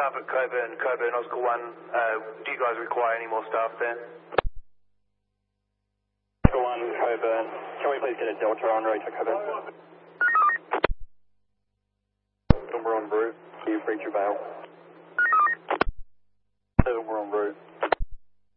staff at Coburn, Oscar 1. Do you guys require any more staff there? Oscar 1, Coburn. Can we please get a Delta on route to Coburn? Number en route. You've reached your bail.